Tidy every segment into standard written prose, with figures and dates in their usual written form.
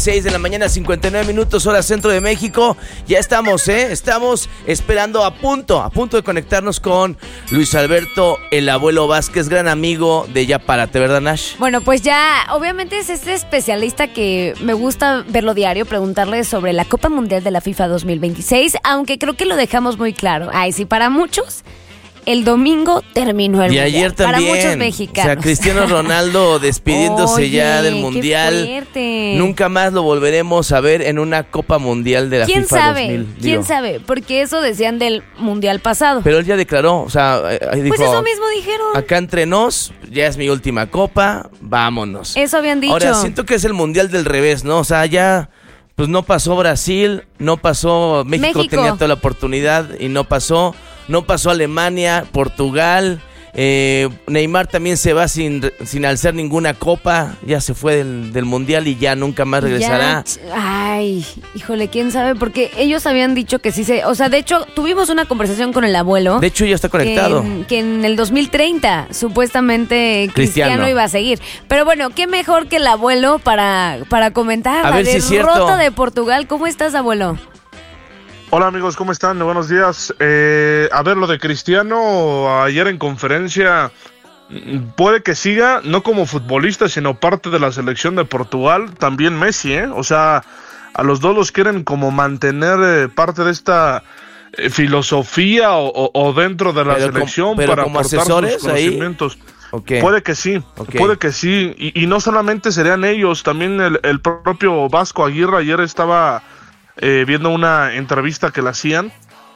6 de la mañana, 59 minutos, hora centro de México. Ya estamos, estamos esperando a punto de conectarnos con Luis Alberto, el abuelo Vázquez, gran amigo de Ya Párate, ¿verdad, Nash? Bueno, pues ya, obviamente es este especialista que me gusta verlo diario, preguntarle sobre la Copa Mundial de la FIFA 2026, aunque creo que lo dejamos muy claro. Ay, sí, para muchos, el domingo terminó el y Mundial. Ayer también. Para muchos mexicanos. O sea, Cristiano Ronaldo despidiéndose ya del Mundial. Qué fuerte. Nunca más lo volveremos a ver en una Copa Mundial de la ¿Quién FIFA sabe? 2000. ¿Quién sabe? Porque eso decían del Mundial pasado. Pero él ya declaró, o sea, dijo, pues eso mismo dijeron. acá entre nos, ya es mi última Copa, vámonos. Eso habían dicho. Ahora, siento que es el Mundial del revés, ¿no? O sea, ya, pues no pasó Brasil, no pasó México. Tenía toda la oportunidad y no pasó Alemania, Portugal, Neymar también se va sin alzar ninguna copa, ya se fue del Mundial y ya nunca más regresará. Ay, híjole, quién sabe, porque ellos habían dicho que sí o sea, de hecho, tuvimos una conversación con el abuelo. De hecho, ya está conectado. Que en el 2030, supuestamente, Cristiano iba a seguir. Pero bueno, qué mejor que el abuelo para comentar a la ver si es derrota cierto. de Portugal. ¿Cómo estás, abuelo? Hola amigos, ¿cómo están? Buenos días. A ver, lo de Cristiano ayer en conferencia, puede que siga, no como futbolista, sino parte de la selección de Portugal, también Messi, O sea, a los dos los quieren como mantener parte de esta filosofía o dentro de la selección para como aportar asesores sus conocimientos. Ahí. Okay. Puede que sí, puede que sí. Y no solamente serían ellos, también el propio Vasco Aguirre ayer estaba viendo una entrevista que le hacían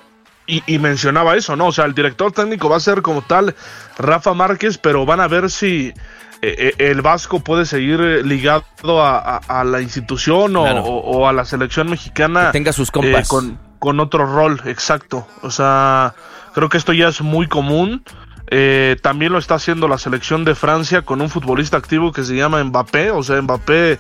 y mencionaba eso, ¿no? O sea, el director técnico va a ser como tal Rafa Márquez, pero van a ver si el Vasco puede seguir ligado a la institución o a la selección mexicana. Que tenga sus compas. Con otro rol, exacto. O sea, creo que esto ya es muy común. También lo está haciendo la selección de Francia con un futbolista activo que se llama Mbappé. O sea, Mbappé...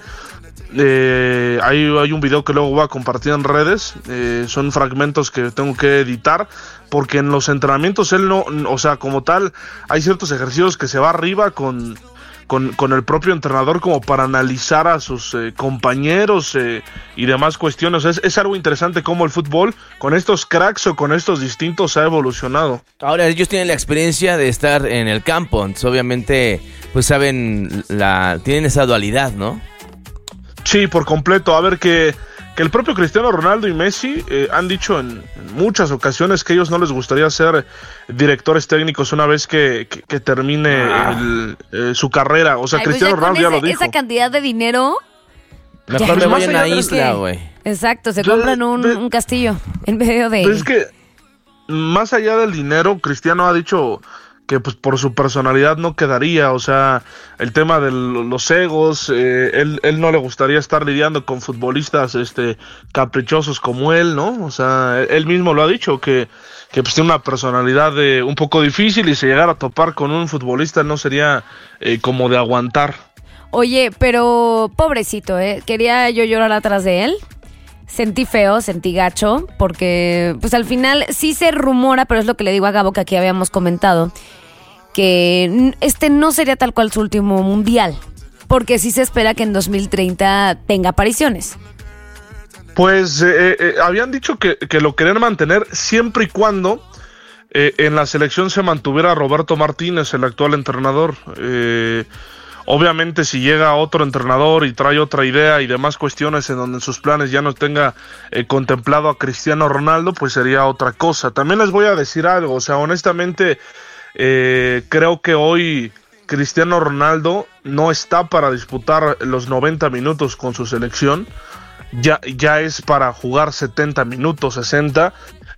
hay un video que luego voy a compartir en redes, son fragmentos que tengo que editar, porque en los entrenamientos él no, o sea, como tal, hay ciertos ejercicios que se va arriba con el propio entrenador como para analizar a sus compañeros y demás cuestiones. Es algo interesante cómo el fútbol, con estos cracks o con estos distintos, ha evolucionado. Ahora, ellos tienen la experiencia de estar en el campo, entonces obviamente, pues saben, tienen esa dualidad, ¿no? Sí, por completo. A ver, que el propio Cristiano Ronaldo y Messi han dicho en muchas ocasiones que a ellos no les gustaría ser directores técnicos una vez que termine su carrera. O sea, Cristiano Ronaldo ya lo dijo. Esa cantidad de dinero... Mejor me voy a una isla, güey. Exacto, se compran un castillo en medio de... Pues es que, más allá del dinero, Cristiano ha dicho... que pues por su personalidad no quedaría, o sea, el tema de los egos, él no le gustaría estar lidiando con futbolistas caprichosos como él, ¿no? O sea, él mismo lo ha dicho, que pues tiene una personalidad un poco difícil y si llegara a topar con un futbolista no sería como de aguantar. Oye, pero pobrecito, quería yo llorar atrás de él. Sentí feo, sentí gacho, porque pues al final sí se rumora, pero es lo que le digo a Gabo, que aquí habíamos comentado, que no sería tal cual su último mundial, porque sí se espera que en 2030 tenga apariciones. Pues habían dicho que lo querían mantener siempre y cuando en la selección se mantuviera Roberto Martínez, el actual entrenador. Obviamente si llega otro entrenador y trae otra idea y demás cuestiones en donde en sus planes ya no tenga contemplado a Cristiano Ronaldo, pues sería otra cosa. También les voy a decir algo, o sea, honestamente creo que hoy Cristiano Ronaldo no está para disputar los 90 minutos con su selección, ya es para jugar 70 minutos, 60,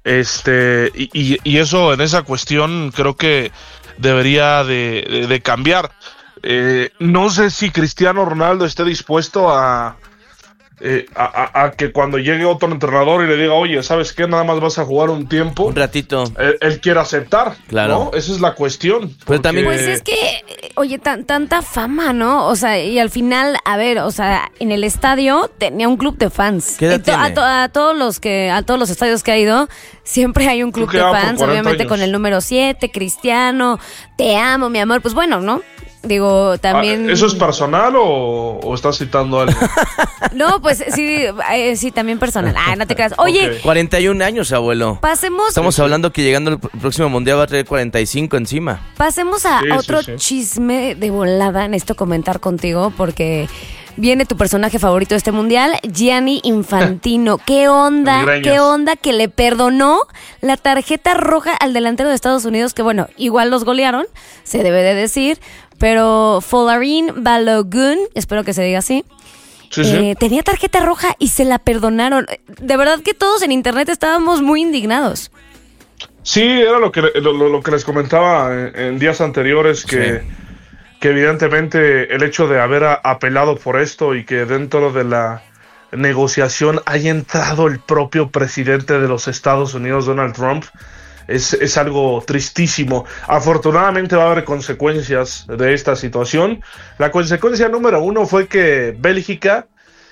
y eso en esa cuestión creo que debería de cambiar. No sé si Cristiano Ronaldo esté dispuesto a que cuando llegue otro entrenador y le diga, oye, ¿sabes qué? Nada más vas a jugar un tiempo. Un ratito. Él quiere aceptar, claro, ¿no? Esa es la cuestión. Pero también... Pues es que, oye, tanta fama, ¿no? O sea, y al final, a ver, o sea, en el estadio tenía un club de fans. ¿Qué edad tiene? A todos los estadios que ha ido, siempre hay un club de fans, obviamente años. Con el número 7, Cristiano, te amo, mi amor. Pues bueno, ¿no? Digo, también... ¿Eso es personal o estás citando algo? No, pues sí, también personal. No te creas. Oye... Okay. 41 años, abuelo. Pasemos... Estamos hablando que llegando al próximo mundial va a traer 45 encima. Pasemos a otro chisme de volada. Necesito comentar contigo porque... Viene tu personaje favorito de este mundial, Gianni Infantino. ¿Qué onda? ¿Qué onda que le perdonó la tarjeta roja al delantero de Estados Unidos? Que bueno, igual los golearon, se debe de decir, pero Folarin Balogun, espero que se diga así, tenía tarjeta roja y se la perdonaron. De verdad que todos en internet estábamos muy indignados. Sí, era lo que les comentaba en días anteriores, que evidentemente el hecho de haber apelado por esto y que dentro de la negociación haya entrado el propio presidente de los Estados Unidos, Donald Trump, es algo tristísimo. Afortunadamente va a haber consecuencias de esta situación. La consecuencia número 1 fue que Bélgica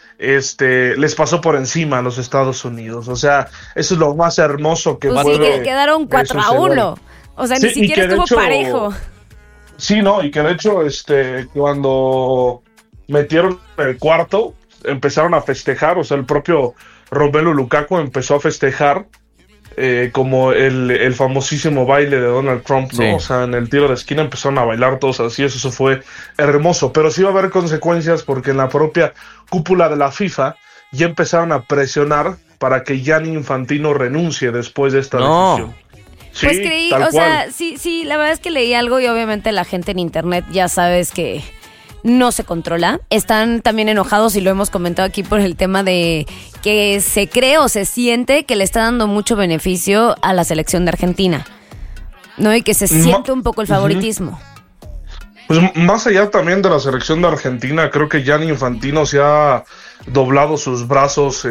les pasó por encima a los Estados Unidos. O sea, eso es lo más hermoso que pues puede sí, quedaron 4-1. O sea, ni siquiera estuvo parejo. Sí, no, y que de hecho, cuando metieron el cuarto, empezaron a festejar, o sea, el propio Romelu Lukaku empezó a festejar como el famosísimo baile de Donald Trump, ¿no? Sí. O sea, en el tiro de esquina empezaron a bailar todos así, eso fue hermoso, pero sí va a haber consecuencias porque en la propia cúpula de la FIFA ya empezaron a presionar para que Gianni Infantino renuncie después de esta decisión. Sí, pues creí, o sea, sí, la verdad es que leí algo y obviamente la gente en internet ya sabes que no se controla. Están también enojados y lo hemos comentado aquí por el tema de que se cree o se siente que le está dando mucho beneficio a la selección de Argentina, ¿no? Y que se siente un poco el favoritismo. Pues más allá también de la selección de Argentina, creo que Gianni Infantino se ha doblado sus brazos,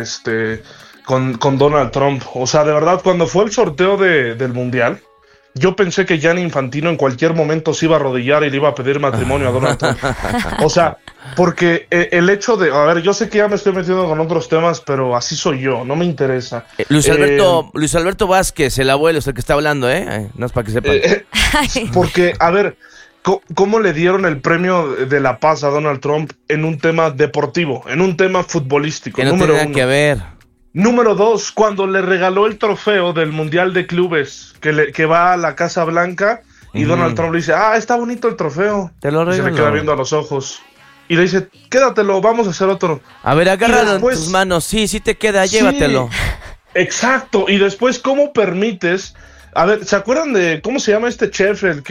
con Donald Trump. O sea, de verdad, cuando fue el sorteo del Mundial, yo pensé que Gianni Infantino en cualquier momento se iba a arrodillar y le iba a pedir matrimonio a Donald Trump. O sea, porque el hecho de... A ver, yo sé que ya me estoy metiendo con otros temas, pero así soy yo, no me interesa. Luis Alberto Vázquez, el abuelo, es el que está hablando, no es para que sepan. Porque, a ver, ¿cómo le dieron el premio de la paz a Donald Trump en un tema deportivo, en un tema futbolístico? Que no tenía que ver. Número 2, cuando le regaló el trofeo del Mundial de Clubes, que va a la Casa Blanca, y Donald Trump le dice, está bonito el trofeo. Te lo regalo. Y se le queda viendo a los ojos. Y le dice, quédatelo, vamos a hacer otro. A ver, agárralo en tus manos. Sí te queda, llévatelo. Exacto. Y después, ¿cómo permites? A ver, ¿se acuerdan de cómo se llama este chef? El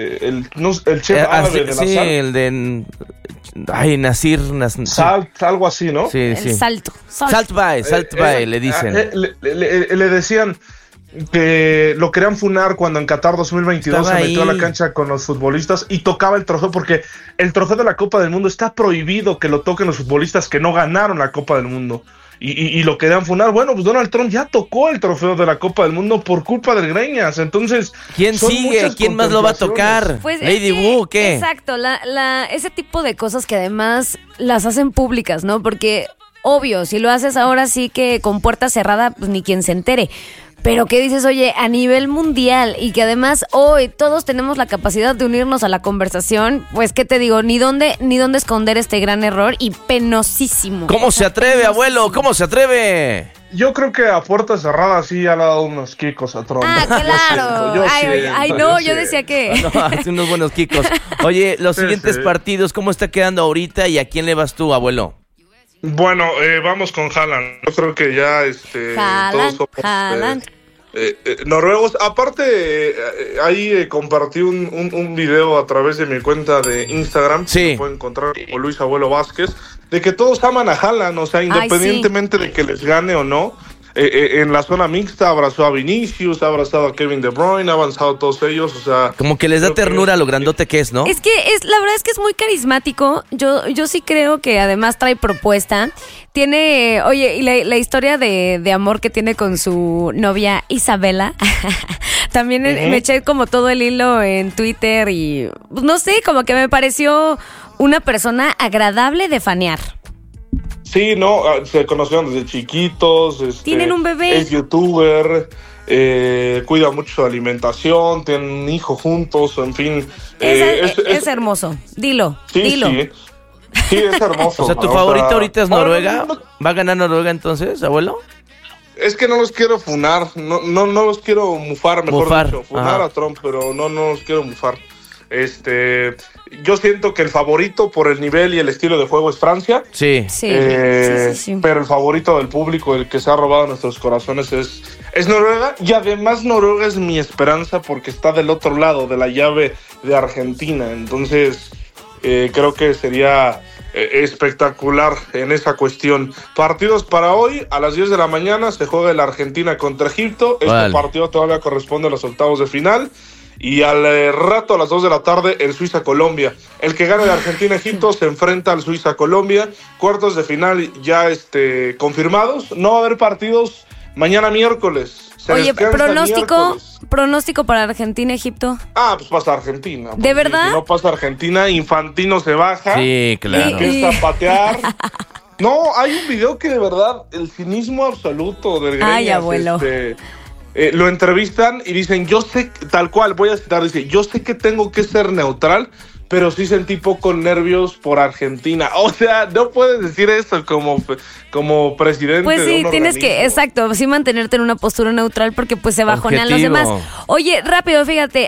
chef árabe de la sal. Sí, el de... Nasir. Salt, algo así, ¿no? Sí. Salt Bae, le dicen. Le decían que lo querían funar cuando en Qatar 2022 se metió a la cancha con los futbolistas y tocaba el trofeo, porque el trofeo de la Copa del Mundo está prohibido que lo toquen los futbolistas que no ganaron la Copa del Mundo. Y lo querían funar. Bueno, pues Donald Trump ya tocó el trofeo de la Copa del Mundo por culpa del Greñas. Entonces, ¿quién sigue? ¿Quién más lo va a tocar? Pues Lady Wu, ¿qué? Exacto, ese tipo de cosas que además las hacen públicas, ¿no? Porque, obvio, si lo haces ahora sí que con puerta cerrada, pues ni quien se entere. Pero ¿qué dices? Oye, a nivel mundial y que además hoy todos tenemos la capacidad de unirnos a la conversación, pues ¿qué te digo? Ni dónde esconder este gran error y penosísimo. ¿Cómo se atreve, abuelo? ¿Cómo se atreve? Yo creo que a puerta cerrada sí ha dado unos kikos a Trump. Claro. Yo decía que... No, hace unos buenos kikos. Oye, los siguientes partidos, ¿cómo está quedando ahorita y a quién le vas tú, abuelo? Bueno, vamos con Haaland. Yo creo que ya todos somos noruegos. Aparte, ahí compartí un video a través de mi cuenta de Instagram. Sí. Que pueden encontrar como Luis Abuelo Vázquez. De que todos aman a Haaland, o sea, independientemente de que les gane o no. En la zona mixta abrazó a Vinicius, ha abrazado a Kevin De Bruyne, ha avanzado a todos ellos, o sea... Como que les da ternura lo grandote que es, ¿no? Es que la verdad es que es muy carismático. Yo sí creo que además trae propuesta. Tiene, oye, y la historia de amor que tiene con su novia Isabela. También me eché como todo el hilo en Twitter y no sé, como que me pareció una persona agradable de fanear. Sí, no, se conocieron desde chiquitos. Tienen un bebé. Es youtuber. cuida mucho su alimentación, tienen un hijo juntos, en fin. Es hermoso, dilo. Sí, es hermoso. O sea, ¿tu favorito ahorita es Noruega? ¿Va a ganar Noruega entonces, abuelo? Es que no los quiero funar, no los quiero mufar, dicho. Funar a Trump, pero no los quiero mufar. Yo siento que el favorito por el nivel y el estilo de juego es Francia. Sí. Pero el favorito del público, el que se ha robado nuestros corazones es Noruega. Y además Noruega es mi esperanza porque está del otro lado de la llave de Argentina. Entonces creo que sería espectacular en esa cuestión. Partidos para hoy, a las 10 de la mañana se juega la Argentina contra Egipto. Este partido todavía corresponde a los octavos de final. Y al rato, a las 2 de la tarde, el Suiza-Colombia. El que gane de Argentina-Egipto se enfrenta al Suiza-Colombia. Cuartos de final ya confirmados. No va a haber partidos mañana miércoles. Oye, pronóstico para Argentina-Egipto. Pues pasa Argentina. ¿De verdad? Si no pasa Argentina, Infantino se baja. Sí, claro. Empieza a patear. No, hay un video que de verdad, el cinismo absoluto del Greñas. Ay, abuelo. Lo entrevistan y dicen, yo sé, tal cual, voy a citar, dice, yo sé que tengo que ser neutral, pero sí sentí poco nervios por Argentina. O sea, no puedes decir eso como presidente. Pues sí, tienes organismo. que, exacto, sí mantenerte en una postura neutral porque pues se bajonean los demás. Oye, rápido, fíjate,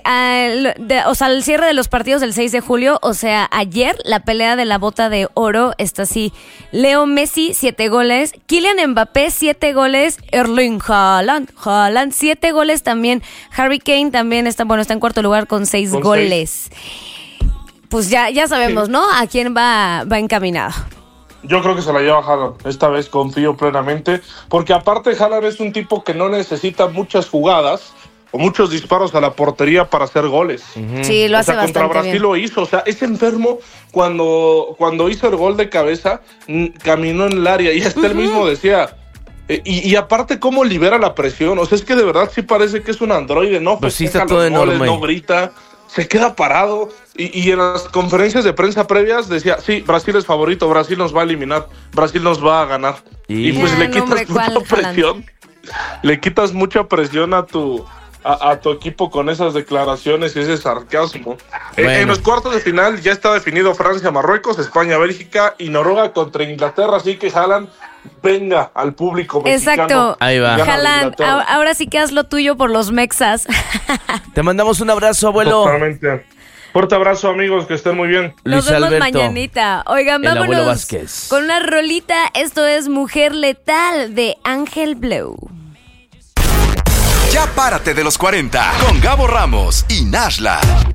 el cierre de los partidos del 6 de julio, o sea, ayer la pelea de la bota de oro está así. Leo Messi, 7 goles, Kylian Mbappé, 7 goles, Erling Haaland, 7 goles también, Harry Kane también está en cuarto lugar con 6 goles. Pues ya sabemos, ¿no? A quién va encaminado. Yo creo que se la lleva Haaland. Esta vez confío plenamente. Porque aparte Haaland es un tipo que no necesita muchas jugadas o muchos disparos a la portería para hacer goles. Sí, lo hace bastante bien. Contra Brasil lo hizo. O sea, es enfermo cuando hizo el gol de cabeza, caminó en el área y hasta él mismo decía... Y aparte cómo libera la presión. O sea, es que de verdad sí parece que es un androide. No, pues sí está todo enorme. No grita. Se queda parado y en las conferencias de prensa previas decía, sí, Brasil es favorito, Brasil nos va a eliminar, Brasil nos va a ganar. Y pues le quitas mucha presión. Le quitas mucha presión a tu equipo con esas declaraciones y ese sarcasmo. En los cuartos de final ya está definido Francia-Marruecos, España-Bélgica y Noruega contra Inglaterra, así que Haaland, venga al público mexicano. Exacto. Ahí va. Haaland, ahora sí que haz lo tuyo por los mexas. Te mandamos un abrazo, abuelo. Totalmente. Fuerte abrazo, amigos, que estén muy bien. Nos vemos mañanita. Oigan, vámonos con una rolita. Esto es Mujer Letal de Ángel Bleu. Ya párate de los 40 con Gabo Ramos y Nashla.